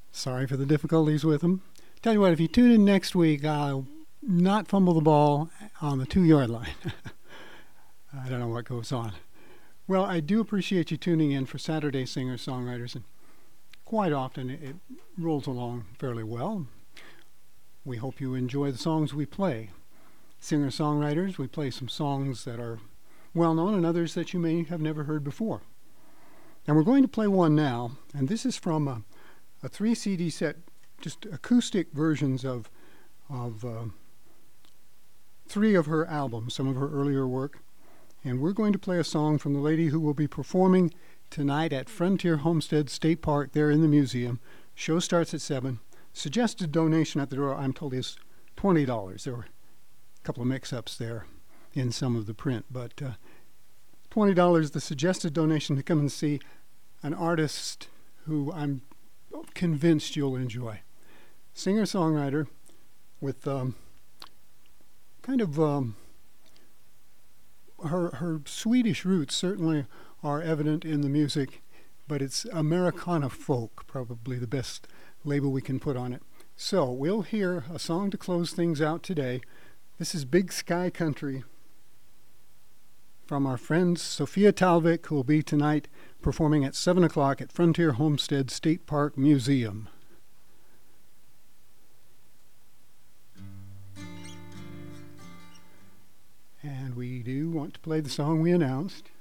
Sorry for the difficulties with them. Tell you what, if you tune in next week, I'll not fumble the ball on the 2 yard line. I don't know what goes on. Well, I do appreciate you tuning in for Saturday Singer-Songwriters, and quite often it rolls along fairly well. We hope you enjoy the songs we play. Singer-songwriters, we play some songs that are well known and others that you may have never heard before. And we're going to play one now, and this is from a 3 CD set, just acoustic versions of 3 of her albums, some of her earlier work. And we're going to play a song from the lady who will be performing tonight at Frontier Homestead State Park there in the museum. Show starts at 7. Suggested donation at the door, I'm told, is $20. There were a couple of mix-ups there in some of the print, but $20, the suggested donation to come and see an artist who I'm convinced you'll enjoy. Singer-songwriter with her Swedish roots certainly are evident in the music, but it's Americana folk, probably the best label we can put on it. So we'll hear a song to close things out today. This is Big Sky Country from our friend Sophia Talvik, who will be tonight performing at 7 o'clock at Frontier Homestead State Park Museum. And we do want to play the song we announced.